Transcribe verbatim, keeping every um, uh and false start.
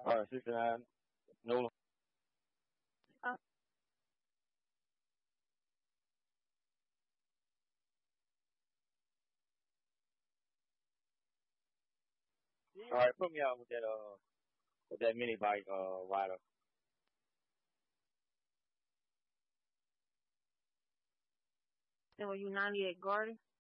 All right, sixty-nine. No. Uh, All right, put me out with that uh with that mini bike uh rider. and were you ninety-eight Garden?